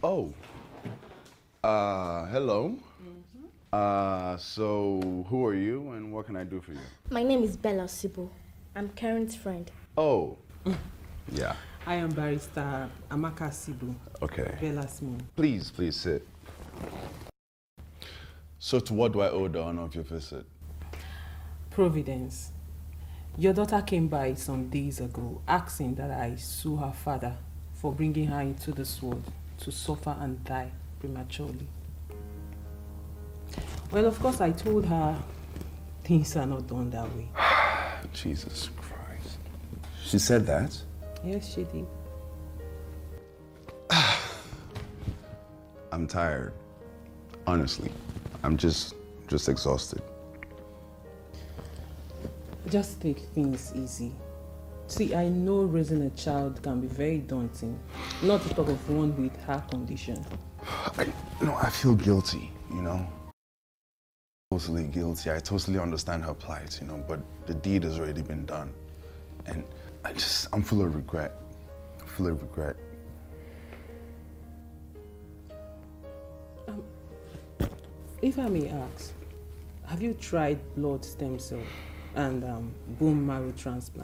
Oh, hello. So who are you and what can I do for you? My name is Bella Sibo. I'm Karen's friend. Oh, yeah. I am Barrister Amaka Sibu. Okay. Bella's mom. Please sit. So to what do I owe the honor of your visit? Providence. Your daughter came by some days ago asking that I sue her father for bringing her into this world to suffer and die prematurely. Well, of course, I told her things are not done that way. Jesus Christ. She said that? Yes, she did. I'm tired. Honestly. I'm just exhausted. Just take things easy. See, I know raising a child can be very daunting, not to talk of one with her condition. I feel guilty, Totally guilty. I totally understand her plight, but the deed has already been done. And I'm full of regret. Full of regret. If I may ask, have you tried blood stem cell and bone marrow transplant?